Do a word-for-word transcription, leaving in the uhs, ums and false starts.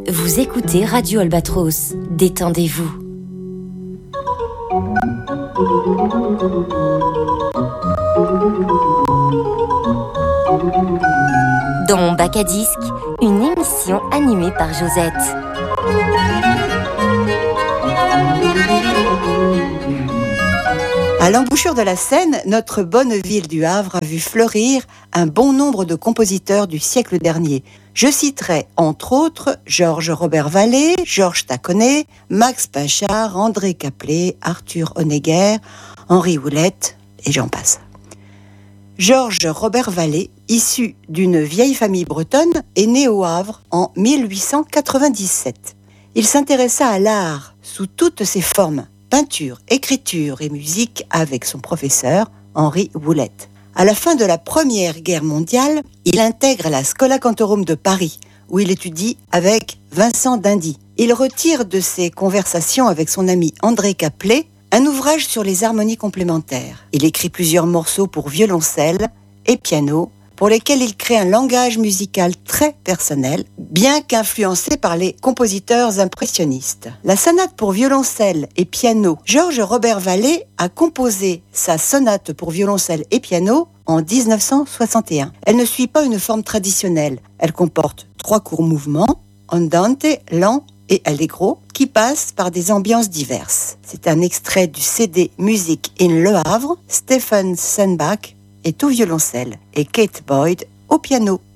Vous écoutez Radio Albatros. Détendez-vous. Dans Bac à disque, une émission animée par Josette. À l'embouchure de la Seine, notre bonne ville du Havre a vu fleurir un bon nombre de compositeurs du siècle dernier. Je citerai entre autres Georges Robert Vallée, Georges Taconnet, Max Pinchard, André Caplet, Arthur Honegger, Henri Houlette et j'en passe. Georges Robert Vallée, issu d'une vieille famille bretonne, est né au Havre en mille huit cent quatre-vingt-dix-sept. Il s'intéressa à l'art sous toutes ses formes, peinture, écriture et musique avec son professeur Henri Houlette. À la fin de la Première Guerre mondiale, il intègre la Schola Cantorum de Paris, où il étudie avec Vincent d'Indy. Il retire de ses conversations avec son ami André Caplet un ouvrage sur les harmonies complémentaires. Il écrit plusieurs morceaux pour violoncelle et piano, pour lesquels il crée un langage musical très personnel, bien qu'influencé par les compositeurs impressionnistes. La sonate pour violoncelle et piano, Georges Robert Vallée a composé sa sonate pour violoncelle et piano en dix-neuf cent soixante et un. Elle ne suit pas une forme traditionnelle. Elle comporte trois courts mouvements, andante, lent et allegro, qui passent par des ambiances diverses. C'est un extrait du C D Musique in Le Havre. Stephen Sandbach est au violoncelle et Kate Boyd au piano.